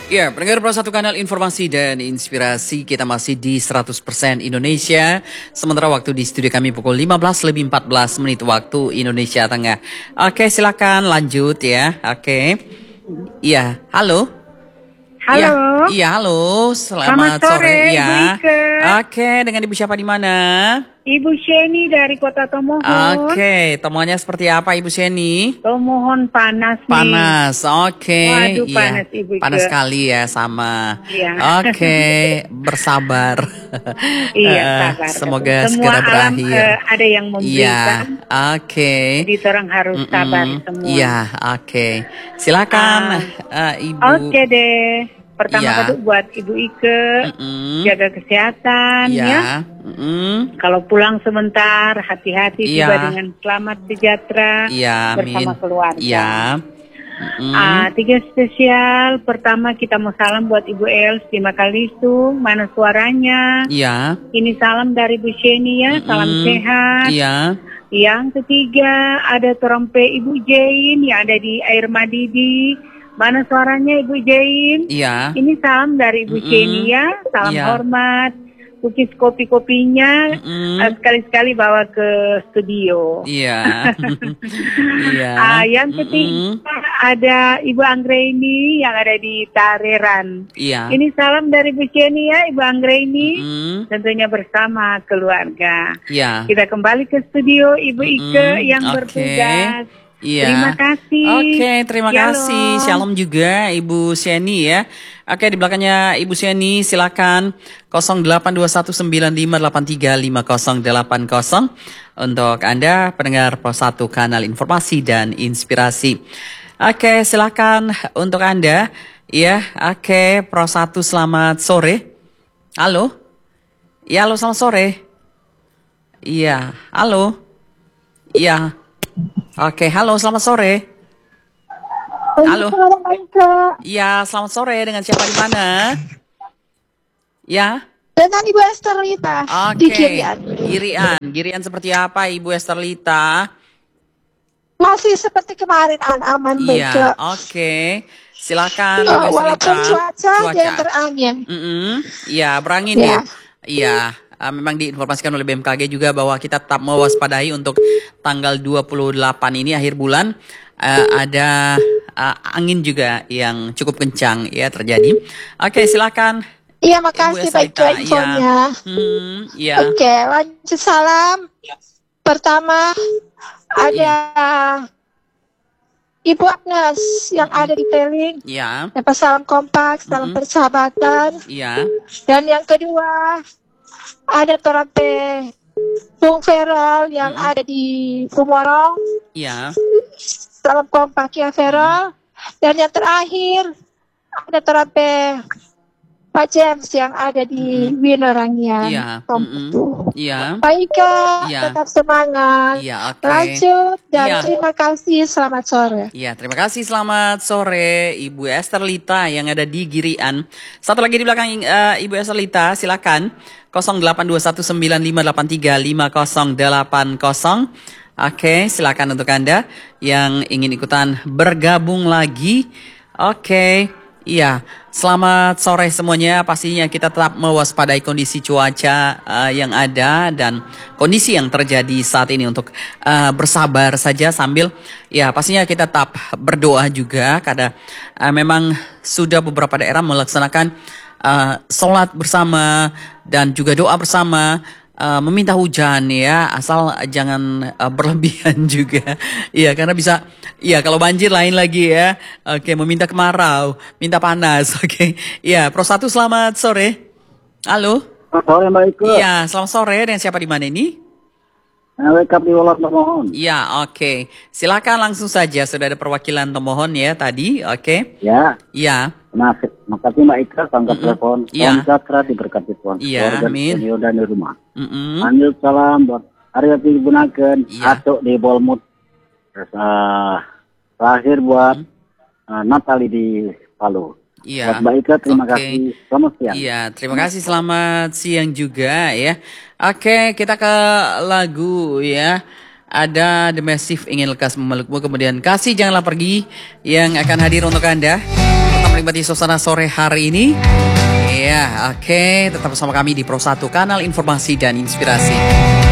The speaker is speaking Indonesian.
Ya, pendengar Pro 1 Kanal Informasi dan Inspirasi, kita masih di 100% Indonesia. Sementara waktu di studio kami pukul 15:14 waktu Indonesia Tengah. Oke, silakan lanjut ya. Oke. Iya, halo. Halo. Iya, halo. Selamat sore. Ibu Ya. Ike. Oke, dengan Ibu siapa di mana? Ibu Sheni dari Kota Tomohon. Oke, temuannya seperti apa Ibu Sheni? Tomohon panas nih. Panas, oke. Waduh, Iya. panas, Ibu Ike. Panas sekali ya, sama. Iya. Oke, bersabar. Iya, sabar. Semoga Semua segera alam berakhir. ada yang memberikan. Iya, oke. Jadi orang harus sabar semua. Iya, oke. Silakan, Ibu. Oke deh. Pertama Iya. kali buat Ibu Ike, jaga kesehatan Iya. ya. Kalau pulang sebentar, hati-hati Iya. tiba dengan selamat sejahtera Iya, bersama amin. keluarga. Iya. 3 spesial. Pertama kita mau salam buat Ibu Els di Makalisu. Mana suaranya? Iya. Ini salam dari Bu Sheni ya. Salam sehat. Iya. Yang ketiga ada trompe Ibu Jain yang ada di Air Madidi. Mana suaranya Ibu Jain? Iya. Ini salam dari Ibu Sheni ya. Salam Iya. hormat. Cookies kopi-kopinya sekali-sekali bawa ke studio. Iya. Iya. Yang ketiga ada Ibu Anggreni yang ada di Tareran. Iya. Ini salam dari Bu Sheni ya Ibu Anggreni. Tentunya bersama keluarga. Iya. Kita kembali ke studio Ibu Ike yang Oke. bertugas. Iya. Terima kasih. Oke, terima Shalom. kasih. Shalom juga Ibu Sheni ya. Oke, di belakangnya Ibu Sheni silakan 082195835080 untuk Anda pendengar Pro 1 Kanal Informasi dan Inspirasi. Oke, silakan untuk Anda. Ya, oke, Pro 1 selamat sore. Halo. Ya, halo selamat sore. Iya, halo. Iya. Oke, halo, selamat sore. Halo. Iya, selamat sore. Dengan siapa di mana? Ya. Dengan Ibu Esther Lita di Oke. Girian. Girian seperti apa Ibu Esther Lita? Masih seperti kemarin aman Iya, baik. oke. Silakan Ibu Esther Lita. Walaupun cuaca dia terangin. Iya, berangin ya. Iya. Memang diinformasikan oleh BMKG juga bahwa kita tetap mewaspadai untuk tanggal 28 ini akhir bulan ada angin juga yang cukup kencang ya terjadi. Oke, silakan. Iya, makasih Pak Ica infonya. Iya. Oke, lanjut salam. Pertama ada Ibu Agnes yang ada di Teling. Iya. Dapat salam kompak, salam persahabatan. Iya. Dan yang kedua ada Torape Bung Feral yang ada di Kumorong. Iya. Salam kompak ya Feral. Dan yang terakhir ada Torape Pak James yang ada di Winorangian. Iya. Iya. Pak Ika, Iya. tetap semangat. Iya, oke. Lanjut dan Iya. terima kasih. Selamat sore. Ya, terima kasih. Selamat sore Ibu Esther Lita yang ada di Girian. Satu lagi di belakang Ibu Esther Lita, silakan 082195835080. Oke, silakan untuk Anda yang ingin ikutan bergabung lagi. Oke. Iya, selamat sore semuanya. Pastinya kita tetap mewaspadai kondisi cuaca yang ada dan kondisi yang terjadi saat ini untuk bersabar saja sambil ya pastinya kita tetap berdoa juga karena memang sudah beberapa daerah melaksanakan sholat bersama dan juga doa bersama. Meminta hujan ya, asal jangan berlebihan juga. Iya, karena bisa, iya kalau banjir lain lagi ya. Oke, meminta kemarau, minta panas. Oke, iya. Pro 1 selamat sore. Halo. Selamat sore Mbak Ike. Iya, selamat sore. Dengan siapa di mana ini? Wake up di Wolat Tomohon. Iya, oke. Silakan langsung saja. Sudah ada perwakilan Tomohon ya tadi. Oke. Ya. Iya. Makasih Mbak Ika, tangkap telepon. Iya. Salam sejahtera diberkati Tuhan. Iya, Keluarga, amin. studio dan di rumah. Lanjut salam buat Arya digunakan. Iya. Atuk di Bolmut. Terus terakhir buat Natali di Palu. Iya. Buat Mbak Ika, terima Oke. kasih. Selamat siang. Iya, terima kasih. Selamat siang juga ya. Oke, kita ke lagu ya. Ada The Massive Ingin Lekas Memelukmu, kemudian Kasih Janganlah Pergi yang akan hadir untuk Anda. Pertama menikmati suasana sore hari ini. Ya, oke, tetap bersama kami di Pro 1 Kanal Informasi dan Inspirasi.